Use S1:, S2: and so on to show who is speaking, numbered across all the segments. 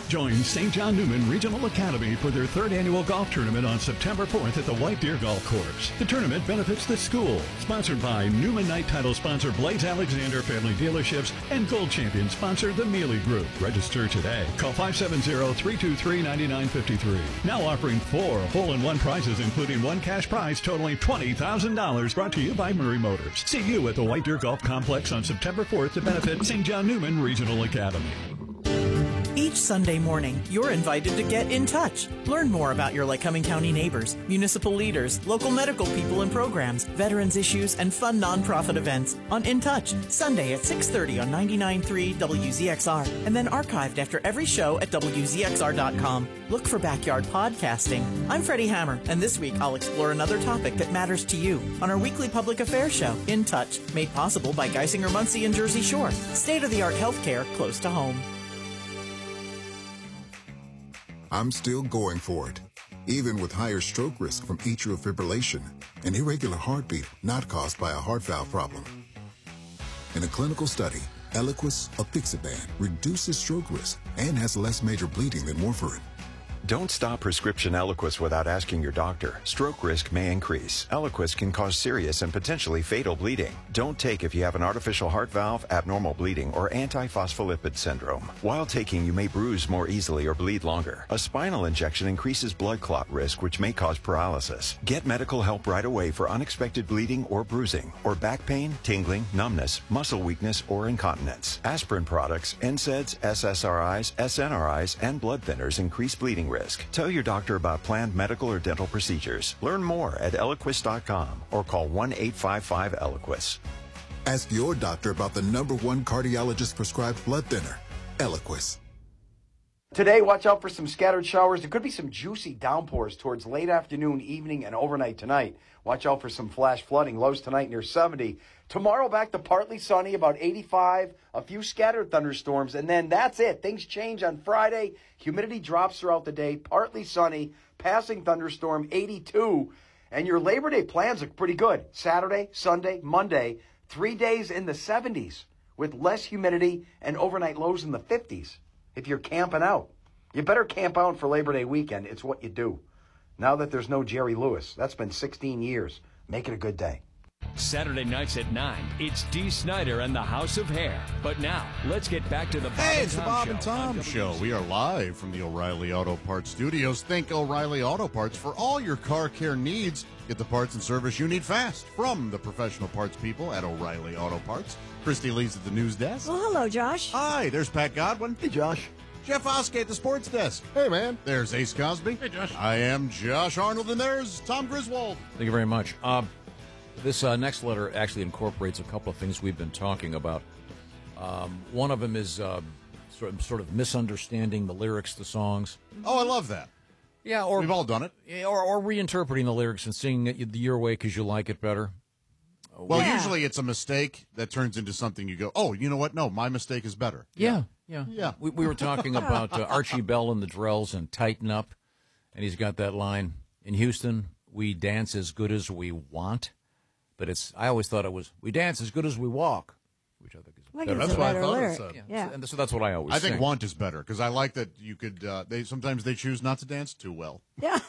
S1: Join St. John Newman Regional Academy for their 3rd annual golf tournament on September 4th at the White Deer Golf Course. The tournament benefits the school. Sponsored by Newman Night title sponsor Blades Alexander Family Dealerships and Gold Champion sponsor the Mealy Group. Register today. Call 570-323-9953. Now offering 4 hole-in-one prizes, including 1 cash prize totaling $20,000. Brought to you by Murray Motors. See you at the White Deer Golf Complex on September 4th to benefit St. John Newman Regional Academy.
S2: Each Sunday morning, you're invited to get in touch. Learn more about your Lycoming County neighbors, municipal leaders, local medical people and programs, veterans issues, and fun nonprofit events on In Touch, Sunday at 6:30 on 99.3 WZXR, and then archived after every show at WZXR.com. Look for Backyard Podcasting. I'm Freddie Hammer, and this week I'll explore another topic that matters to you on our weekly public affairs show, In Touch, made possible by Geisinger Muncie and Jersey Shore. State-of-the-art healthcare close to home.
S3: I'm still going for it, even with higher stroke risk from atrial fibrillation, an irregular heartbeat not caused by a heart valve problem. In a clinical study, Eliquis, apixaban, reduces stroke risk and has less major bleeding than warfarin.
S4: Don't stop prescription Eliquis without asking your doctor. Stroke risk may increase. Eliquis can cause serious and potentially fatal bleeding. Don't take if you have an artificial heart valve, abnormal bleeding, or antiphospholipid syndrome. While taking, you may bruise more easily or bleed longer. A spinal injection increases blood clot risk, which may cause paralysis. Get medical help right away for unexpected bleeding or bruising, or back pain, tingling, numbness, muscle weakness, or incontinence. Aspirin products, NSAIDs, SSRIs, SNRIs, and blood thinners increase bleeding risk. Tell your doctor about planned medical or dental procedures. Learn more at Eliquis.com or call 1-855-ELIQUIS.
S3: Ask your doctor about the #1 cardiologist prescribed blood thinner, Eliquis.
S5: Today, watch out for some scattered showers. There could be some juicy downpours towards late afternoon, evening, and overnight tonight. Watch out for some flash flooding. Lows tonight near 70. Tomorrow back to partly sunny, about 85. A few scattered thunderstorms, and then that's it. Things change on Friday. Humidity drops throughout the day. Partly sunny, passing thunderstorm, 82. And your Labor Day plans look pretty good. Saturday, Sunday, Monday, 3 days in the 70s with less humidity and overnight lows in the 50s. If you're camping out, you better camp out for Labor Day weekend. It's what you do. Now that there's no Jerry Lewis, that's been 16 years. Make it a good day.
S6: Saturday nights at 9, it's Dee Snider and the House of Hair. But now, let's get back to the Bob
S7: Hey,
S6: and
S7: it's the
S6: Tom
S7: Bob
S6: Show
S7: and Tom
S6: on
S7: Show. We are live from the O'Reilly Auto Parts Studios. Think O'Reilly Auto Parts for all your car care needs. Get the parts and service you need fast from the professional parts people at O'Reilly Auto Parts. Christy Lee's at the news desk.
S8: Well, hello, Josh.
S7: Hi, there's Pat Godwin.
S5: Hey, Josh.
S7: Jeff Oskey at the sports desk. Hey, man. There's Ace Cosby. Hey, Josh. I am Josh Arnold, and there's Tom Griswold.
S9: Thank you very much. This next letter actually incorporates a couple of things we've been talking about. One of them is sort of misunderstanding the lyrics to songs.
S7: Oh, I love that.
S9: Yeah, or
S7: we've all done it.
S9: Yeah, or reinterpreting the lyrics and singing it your way because you like it better.
S7: Well, usually it's a mistake that turns into something you go, oh, you know what? No, my mistake is better.
S9: Yeah. We were talking about Archie Bell and the Drells and Tighten Up, and he's got that line, in Houston, we dance as good as we want, but I always thought it was, we dance as good as we walk, which I think is better.
S8: That's what I thought it said.
S9: Yeah. So that's what I always
S7: think
S9: sing.
S7: want is better, because I like that you could, sometimes they choose not to dance too well.
S8: Yeah.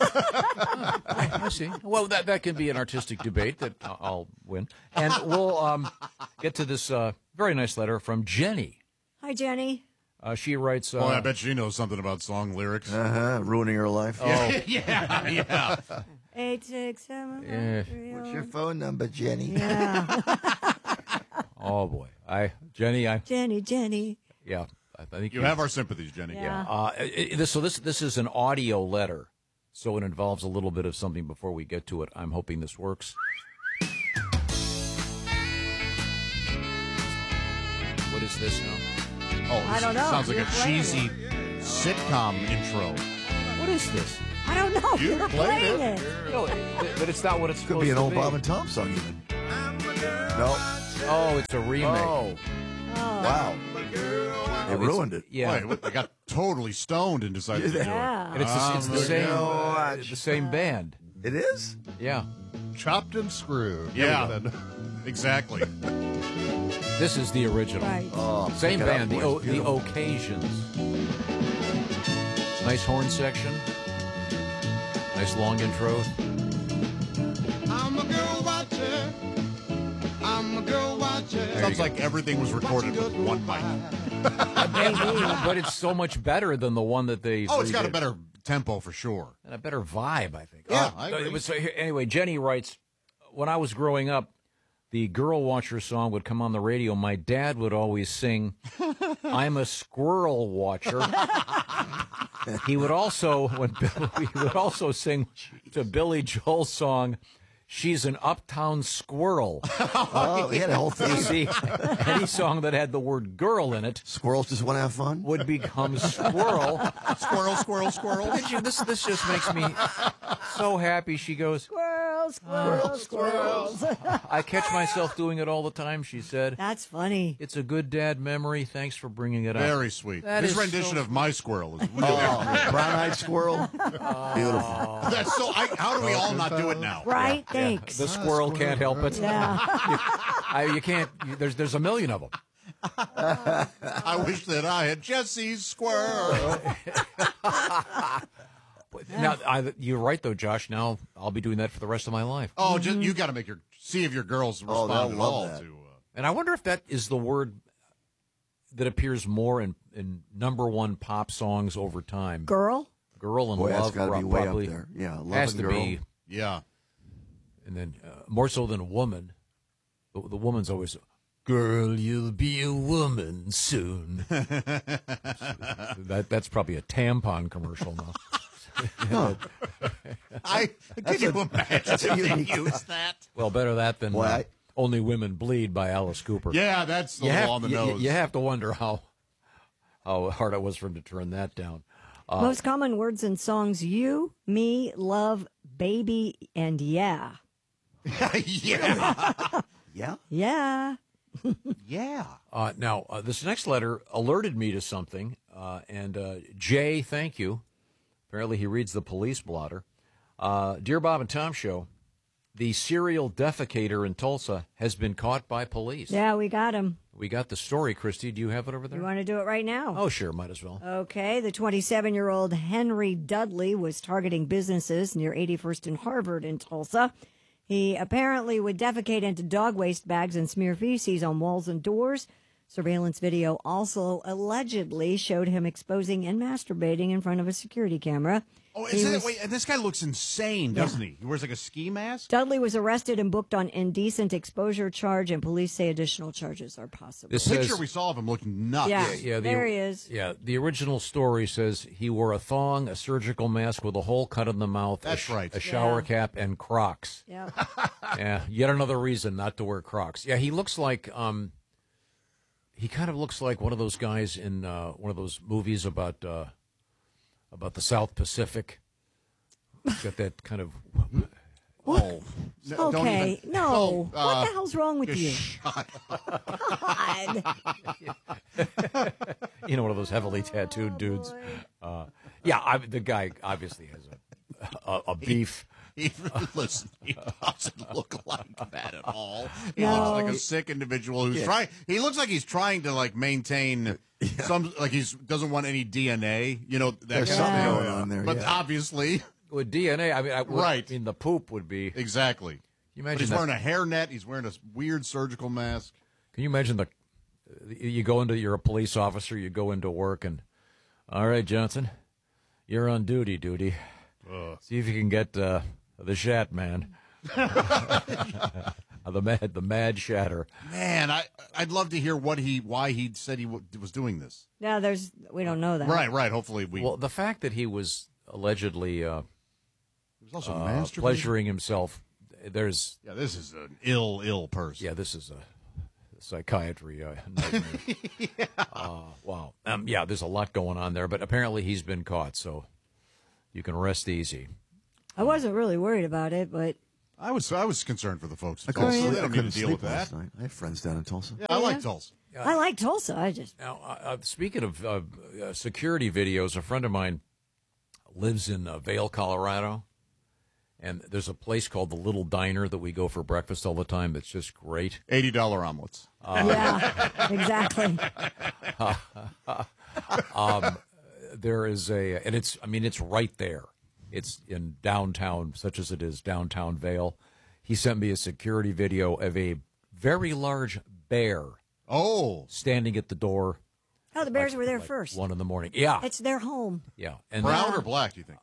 S9: I see. Well, that can be an artistic debate that I'll win. And we'll get to this very nice letter from Jenny.
S8: Hi, Jenny.
S9: She writes...
S7: I bet she knows something about song lyrics.
S5: Ruining her life.
S9: Oh.
S7: Yeah.
S8: 867.
S5: What's your phone number, Jenny?
S8: Yeah.
S9: Oh, boy. Jenny.
S8: Jenny.
S9: Yeah. I think
S7: you have our sympathies, Jenny.
S8: Yeah.
S9: This is an audio letter, so it involves a little bit of something before we get to it. I'm hoping this works. What is this now?
S7: Oh,
S8: I don't know.
S7: Sounds like
S8: You're
S7: a
S8: playing
S7: cheesy sitcom intro.
S9: What is this?
S8: I don't know.
S7: You
S8: You're
S7: played
S8: playing it.
S9: No, but it's not what it's supposed
S5: Could be an
S9: to
S5: old Bob and Tom song, even. No.
S9: Oh, it's a remake.
S5: Oh. Wow. They ruined it.
S9: Yeah.
S7: Wait, they got totally stoned and decided to do it.
S8: Yeah.
S9: And it's the same band.
S5: It is?
S9: Yeah.
S10: Chopped and screwed.
S7: Yeah. Exactly.
S9: This is the original.
S8: Right.
S5: Oh,
S9: Same
S5: pick it up,
S9: band,
S5: boys.
S9: the Occasions. Nice horn section. Nice long intro.
S10: I'm a girl watcher. I'm a girl watcher.
S7: Sounds like everything was recorded with one mic.
S9: But it's so much better than the one that they.
S7: Oh, it's got a better tempo for sure.
S9: And a better vibe, I think.
S7: Yeah, I agree.
S9: Anyway, Jenny writes, when I was growing up, the Girl Watcher song would come on the radio. My dad would always sing, I'm a squirrel watcher. He would also sing to Billy Joel's song, She's an Uptown Squirrel.
S11: Oh, he had a whole thing.
S9: You see, any song that had the word girl in it.
S11: Squirrels just want to have fun?
S9: Would become squirrel.
S7: Squirrel, squirrel, squirrel.
S9: This just makes me so happy. She goes,
S8: Squirrels.
S9: I catch myself doing it all the time, she said.
S8: That's funny.
S9: It's a good dad memory. Thanks for bringing it up.
S7: Very sweet.
S9: That
S7: His
S9: is
S7: rendition
S9: so
S7: of My Squirrel is really
S11: brown-eyed squirrel. Beautiful.
S7: That's so. How do we all not do it now?
S8: Right?
S9: Yeah.
S8: Thanks.
S9: The squirrel can't help it.
S8: Yeah.
S9: You can't. There's a million of them.
S7: I wish that I had Jesse's squirrel.
S9: Now, you're right, though, Josh. Now I'll be doing that for the rest of my life.
S7: Oh, you got to see if your girls respond at all to.
S9: And I wonder if that is the word that appears more in number one pop songs over time.
S8: Girl
S9: and
S11: Boy,
S9: love.
S11: that's got to be way
S9: probably
S11: up there. Yeah, love
S9: has
S11: and
S9: to
S11: girl.
S9: be.
S7: Yeah.
S9: And then more so than a woman, the woman's always, girl, you'll be a woman soon. That's probably a tampon commercial now.
S11: Huh.
S7: Can you imagine they use that?
S9: Well, better that than Only Women Bleed by Alice Cooper.
S7: Yeah, that's a little on the nose.
S9: You have to wonder how hard it was for him to turn that down.
S8: Most common words in songs: you, me, love, baby, and yeah.
S7: Yeah.
S11: Yeah?
S8: Yeah.
S7: Yeah.
S9: Now, this next letter alerted me to something, and Jay, thank you. Apparently he reads the police blotter. Dear Bob and Tom Show, the serial defecator in Tulsa has been caught by police.
S8: Yeah, we got him.
S9: We got the story, Christy. Do you have it over there?
S8: You want to do it right now?
S9: Oh, sure. Might as well.
S8: Okay. The 27-year-old Henry Dudley was targeting businesses near 81st and Harvard in Tulsa. He apparently would defecate into dog waste bags and smear feces on walls and doors. Surveillance video also allegedly showed him exposing and masturbating in front of a security camera.
S7: Oh, wait, this guy looks insane, doesn't he? He wears like a ski mask?
S8: Dudley was arrested and booked on indecent exposure charge, and police say additional charges are possible.
S7: The picture we saw of him looking nuts.
S8: Yeah, there he is.
S9: Yeah, the original story says he wore a thong, a surgical mask with a hole cut in the mouth,
S7: That's right.
S9: a shower cap, and Crocs.
S8: Yeah.
S9: Yeah, yet another reason not to wear Crocs. Yeah, he looks like he kind of looks like one of those guys in one of those movies about the South Pacific. He's got that kind of.
S8: Okay, no. What the hell's wrong with you? God.
S9: You know, one of those heavily tattooed dudes. The guy obviously has a beef.
S7: Listen, he doesn't look like that at all. He
S8: No.
S7: looks like a sick individual who's trying. He looks like he's trying to maintain some, like doesn't want any DNA. You know,
S11: There's something going on there.
S7: But
S11: yeah.
S7: obviously,
S9: With DNA, I mean,
S7: right.
S9: I mean, the poop would be.
S7: Exactly.
S9: Can you
S7: But
S9: imagine
S7: he's
S9: that?
S7: wearing a hairnet. He's wearing a weird surgical mask.
S9: Can you imagine you're a police officer, you go into work and, all right, Johnson, you're on duty. See if you can get the Shat Man. the mad shatter.
S7: Man, I'd love to hear why he said he was doing this.
S8: Yeah, we don't know that.
S7: Right. Hopefully
S9: Well, the fact that he was allegedly
S7: he was also masturbating.
S9: pleasuring himself, there's.
S7: Yeah, this is an ill person.
S9: Yeah, this is a psychiatry nightmare. Wow. There's a lot going on there, but apparently he's been caught, so you can rest easy.
S8: I wasn't really worried about it, but
S7: I was concerned for the folks in
S11: I couldn't
S7: Tulsa.
S11: sleep.
S7: They
S11: I
S7: don't need to
S11: couldn't
S7: deal
S11: sleep
S7: with
S11: last
S7: that.
S11: night. I have friends down in Tulsa.
S7: Yeah, I like Tulsa.
S8: I like Tulsa. I just
S9: Now, speaking of security videos, a friend of mine lives in Vail, Colorado, and there's a place called the Little Diner that we go for breakfast all the time. That's just great.
S7: $80 omelets.
S8: yeah, exactly.
S9: there is and it's right there. It's in downtown, such as it is downtown Vail. He sent me a security video of a very large bear.
S7: Oh,
S9: standing at the door.
S8: Oh, the bears were there first.
S9: 1 a.m. Yeah,
S8: it's their home.
S9: Yeah,
S7: and brown or black? Do you think?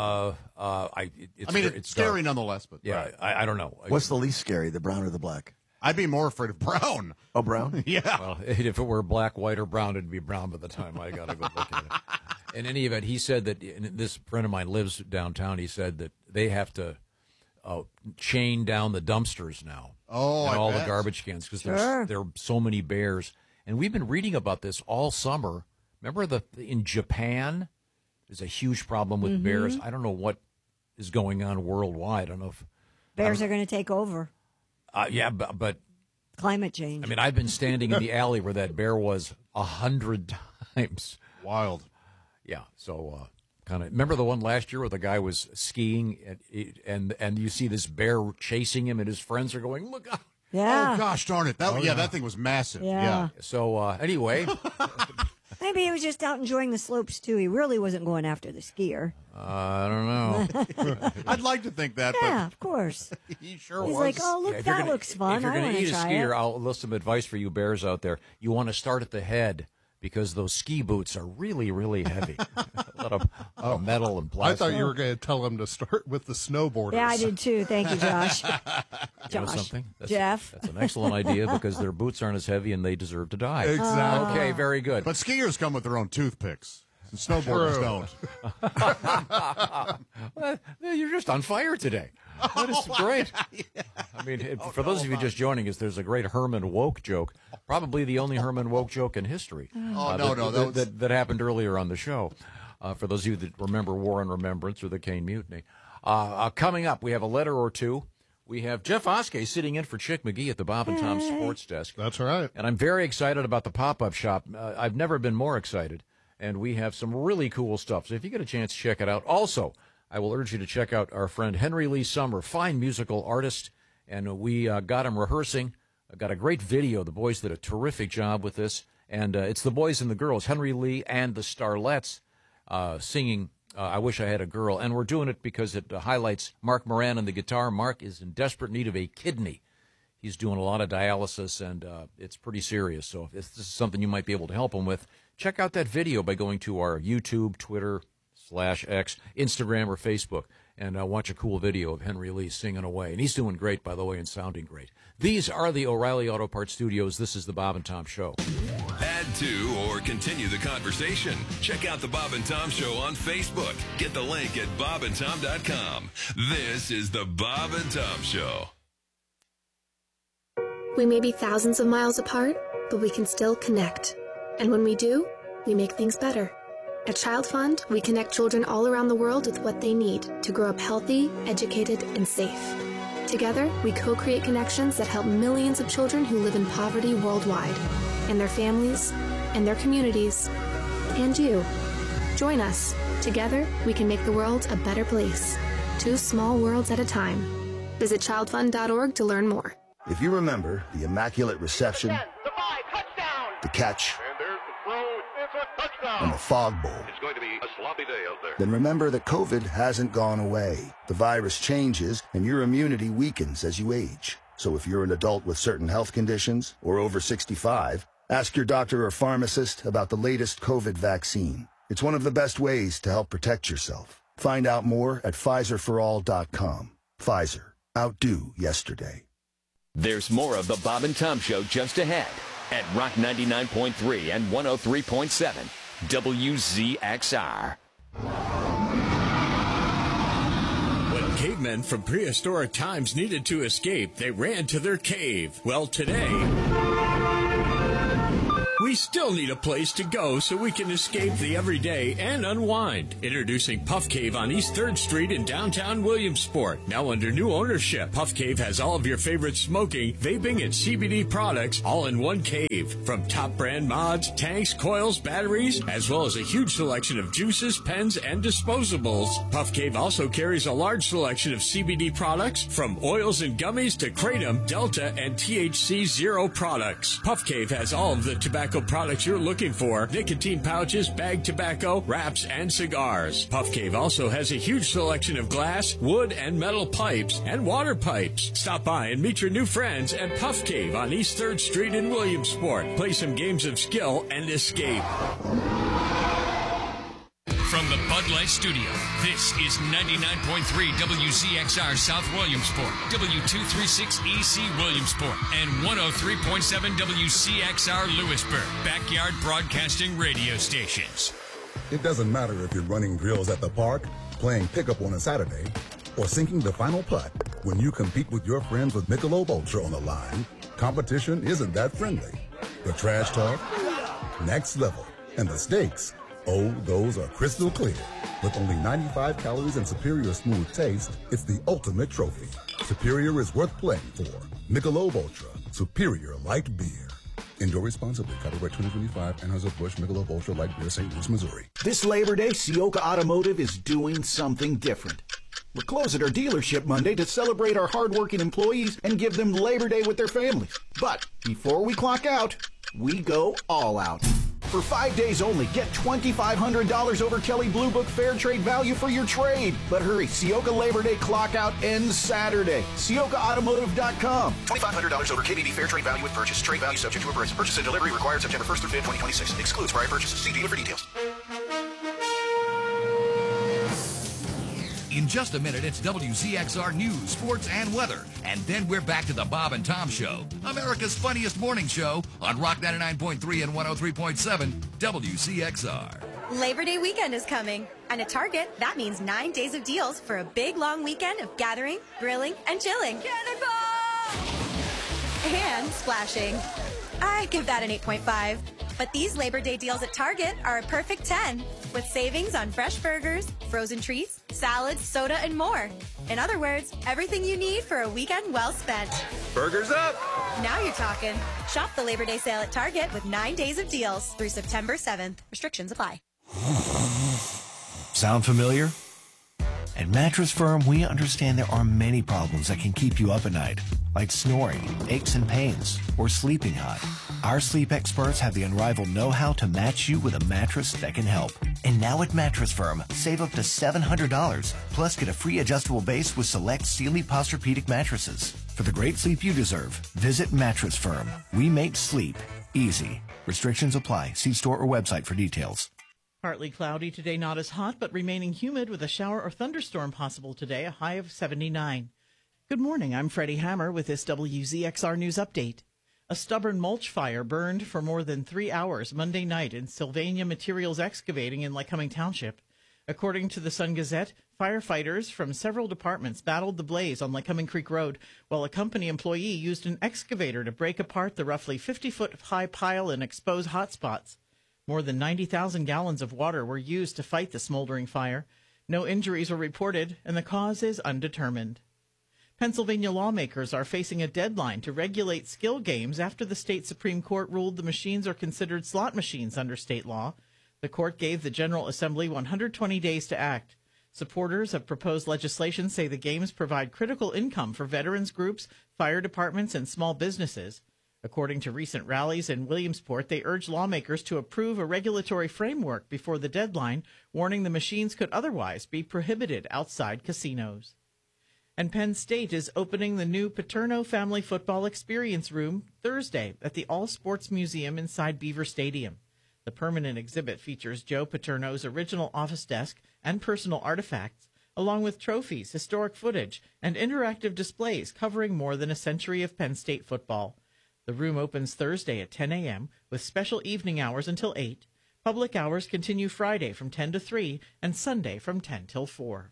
S9: It's
S7: scary
S9: dark.
S7: nonetheless. But
S9: yeah,
S7: right.
S9: I don't know.
S11: What's the least scary, the brown or the black?
S7: I'd be more afraid of brown.
S11: Oh, brown?
S7: Yeah.
S9: Well, if it were black, white, or brown, it'd be brown by the time I got to go look at it. In any event, he said that, and this friend of mine lives downtown, he said that they have to chain down the dumpsters now.
S7: Oh,
S9: and
S7: I
S9: all
S7: bet.
S9: the garbage cans because
S8: Sure.
S9: there are so many bears. And we've been reading about this all summer. Remember in Japan, there's a huge problem with bears. I don't know what is going on worldwide. I don't know if
S8: bears are going to take over.
S9: Yeah, but
S8: climate change.
S9: I mean, I've been standing in the alley where that bear was 100 times.
S7: Wild.
S9: Yeah, so kind of remember the one last year where the guy was skiing and you see this bear chasing him and his friends are going, look out.
S8: Yeah.
S7: Oh gosh darn it! That thing was massive.
S8: Yeah.
S9: So anyway,
S8: maybe he was just out enjoying the slopes too. He really wasn't going after the skier.
S9: I don't know.
S7: I'd like to think that.
S8: Yeah,
S7: but
S8: of course.
S7: he sure
S8: He's
S7: was.
S8: like, oh look,
S9: if you're
S8: that
S9: gonna-
S8: looks fun.
S9: If you're
S8: I
S9: going
S8: want
S9: to
S8: to
S9: eat a
S8: try
S9: skier,
S8: it.
S9: I'll list some advice for you bears out there. You want to start at the head because those ski boots are really, really heavy. A lot of metal and
S12: I
S9: plastic.
S12: thought you were going to tell him to start with the snowboarders.
S8: Yeah, I did too. Thank you, Josh.
S9: You know something?
S8: Jeff.
S9: That's an excellent idea because their boots aren't as heavy and they deserve to die.
S12: Exactly.
S9: Okay, very good.
S7: But skiers come with their own toothpicks. And snowboarders don't.
S9: Well, you're just on fire today. That is great. I mean, for those of you just joining us, there's a great Herman Woke joke, probably the only Herman Woke joke in history. That happened earlier on the show. For those of you that remember War and Remembrance or the Caine Mutiny. Coming up, we have a letter or two. We have Jeff Oskey sitting in for Chick McGee at the Bob and Tom Sports Desk.
S12: That's right.
S9: And I'm very excited about the pop-up shop. I've never been more excited. And we have some really cool stuff. So if you get a chance, check it out. Also, I will urge you to check out our friend Henry Lee Summer, fine musical artist. And we got him rehearsing. I got a great video. The boys did a terrific job with this. And it's the boys and the girls, Henry Lee and the Starlettes, singing I Wish I Had a Girl. And we're doing it because it highlights Mark Moran on the guitar. Mark is in desperate need of a kidney. He's doing a lot of dialysis, and it's pretty serious. So if this is something you might be able to help him with, check out that video by going to our YouTube, Twitter/X, Instagram, or Facebook, and watch a cool video of Henry Lee singing away. And he's doing great, by the way, and sounding great. These are the O'Reilly Auto Parts Studios. This is the Bob and Tom Show.
S13: Add to or continue the conversation. Check out the Bob and Tom Show on Facebook. Get the link at bobandtom.com. This is the Bob and Tom Show.
S14: We may be thousands of miles apart, but we can still connect. And when we do, we make things better. At Child Fund, we connect children all around the world with what they need to grow up healthy, educated, and safe. Together, we co-create connections that help millions of children who live in poverty worldwide, and their families, and their communities, and you. Join us. Together, we can make the world a better place. 2 small worlds at a time. Visit childfund.org to learn more.
S15: If you remember the Immaculate Reception, the catch, and the fog bowl,
S16: It's going to be a sloppy day out there.
S15: then remember that COVID hasn't gone away. The virus changes and your immunity weakens as you age. So if you're an adult with certain health conditions or over 65, ask your doctor or pharmacist about the latest COVID vaccine. It's one of the best ways to help protect yourself. Find out more at PfizerForAll.com. Pfizer. Outdo yesterday.
S6: There's more of the Bob and Tom Show just ahead at Rock 99.3 and 103.7 WZXR.
S17: When cavemen from prehistoric times needed to escape, they ran to their cave. Well, today, we still need a place to go so we can escape the everyday and unwind. Introducing Puff Cave on East 3rd Street in downtown Williamsport. Now under new ownership, Puff Cave has all of your favorite smoking, vaping, and CBD products all in one cave. From top brand mods, tanks, coils, batteries, as well as a huge selection of juices, pens, and disposables. Puff Cave also carries a large selection of CBD products from oils and gummies to Kratom, Delta, and THC Zero products. Puff Cave has all of the tobacco the products you're looking for: nicotine pouches, bag tobacco, wraps, and cigars. Puff Cave also has a huge selection of glass, wood, and metal pipes and water pipes. Stop by and meet your new friends at Puff Cave on East 3rd Street in Williamsport. Play some games of skill and escape.
S18: From the Bud Light Studio, this is 99.3 WZXR South Williamsport, W236EC Williamsport, and 103.7 WCXR Lewisburg, backyard broadcasting radio stations.
S3: It doesn't matter if you're running drills at the park, playing pickup on a Saturday, or sinking the final putt. When you compete with your friends with Michelob Ultra on the line, competition isn't that friendly. The trash talk, next level, and the stakes, oh, those are crystal clear. With only 95 calories and superior smooth taste, it's the ultimate trophy. Superior is worth playing for. Michelob Ultra, superior light beer. Enjoy responsibly. Copyright 2025, Anheuser-Busch Michelob Ultra Light Beer, St. Louis, Missouri.
S19: This Labor Day, Sioka Automotive is doing something different. We're closing our dealership Monday to celebrate our hardworking employees and give them Labor Day with their families. But before we clock out, we go all out. For 5 days only, get $2,500 over Kelley Blue Book Fair Trade value for your trade. But hurry, Sioka Labor Day clockout ends Saturday. SiokaAutomotive.com.
S15: $2,500 over KBB Fair Trade value with purchase. Trade value subject to a price. Purchase and delivery required September 1st through 5th, 2026. Excludes prior purchases. See dealer for details.
S20: In just a minute, it's WZXR News, Sports, and Weather. And then we're back to the Bob and Tom Show, America's funniest morning show on Rock 99.3 and 103.7 WZXR.
S21: Labor Day weekend is coming. And at Target, that means 9 days of deals for a big, long weekend of gathering, grilling, and chilling. Cannonball! And splashing. I give that an 8.5. But these Labor Day deals at Target are a perfect 10, with savings on fresh burgers, frozen treats, salads, soda, and more. In other words, everything you need for a weekend well spent.
S13: Burgers up!
S21: Now you're talking. Shop the Labor Day sale at Target with 9 days of deals through September 7th. Restrictions apply.
S22: Sound familiar? At Mattress Firm, we understand there are many problems that can keep you up at night, like snoring, aches and pains, or sleeping hot. Our sleep experts have the unrivaled know-how to match you with a mattress that can help. And now at Mattress Firm, save up to $700, plus get a free adjustable base with select Sealy Posturepedic mattresses. For the great sleep you deserve, visit Mattress Firm. We make sleep easy. Restrictions apply. See store or website for details.
S2: Partly cloudy today, not as hot, but remaining humid with a shower or thunderstorm possible today, a high of 79. Good morning, I'm Freddie Hammer with this WZXR News Update. A stubborn mulch fire burned for more than 3 hours Monday night in Sylvania Materials Excavating in Lycoming Township. According to the Sun Gazette, firefighters from several departments battled the blaze on Lycoming Creek Road, while a company employee used an excavator to break apart the roughly 50-foot-high pile and expose hot spots. More than 90,000 gallons of water were used to fight the smoldering fire. No injuries were reported, and the cause is undetermined. Pennsylvania lawmakers are facing a deadline to regulate skill games after the state Supreme Court ruled the machines are considered slot machines under state law. The court gave the General Assembly 120 days to act. Supporters of proposed legislation say the games provide critical income for veterans groups, fire departments, and small businesses. According to recent rallies in Williamsport, they urge lawmakers to approve a regulatory framework before the deadline, warning the machines could otherwise be prohibited outside casinos. And Penn State is opening the new Paterno Family Football Experience Room Thursday at the All Sports Museum inside Beaver Stadium. The permanent exhibit features Joe Paterno's original office desk and personal artifacts, along with trophies, historic footage, and interactive displays covering more than a century of Penn State football. The room opens Thursday at 10 a.m. with special evening hours until 8. Public hours continue Friday from 10 to 3 and Sunday from 10 till 4.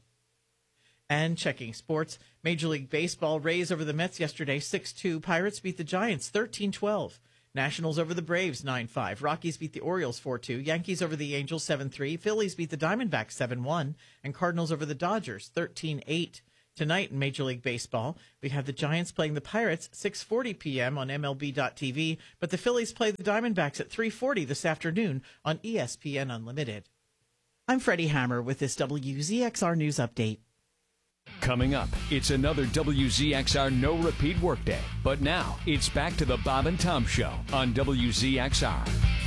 S2: And checking sports, Major League Baseball Rays over the Mets yesterday 6-2. Pirates beat the Giants 13-12. Nationals over the Braves 9-5. Rockies beat the Orioles 4-2. Yankees over the Angels 7-3. Phillies beat the Diamondbacks 7-1. And Cardinals over the Dodgers 13-8. Tonight in Major League Baseball, we have the Giants playing the Pirates 6:40 p.m. on MLB.TV, but the Phillies play the Diamondbacks at 3:40 this afternoon on ESPN Unlimited. I'm Freddie Hammer with this WZXR News Update.
S6: Coming up, it's another WZXR no-repeat workday. But now, it's back to the Bob and Tom Show on WZXR.